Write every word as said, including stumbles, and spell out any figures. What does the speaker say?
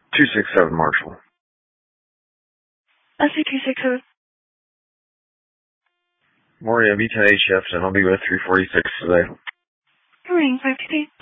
two six seven Marshall. S C two six seven. Morning, M B ten eight shift, and I'll be with three forty-six today. Morning, five two eight.